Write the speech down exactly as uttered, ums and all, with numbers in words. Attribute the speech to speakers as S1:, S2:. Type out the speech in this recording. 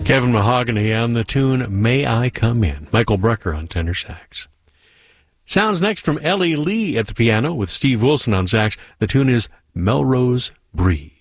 S1: Kevin Mahogany on the tune May I Come In. Michael Brecker on tenor sax. Sounds next from Ellie Lee at the piano with Steve Wilson on sax. The tune is Melrose Breeze.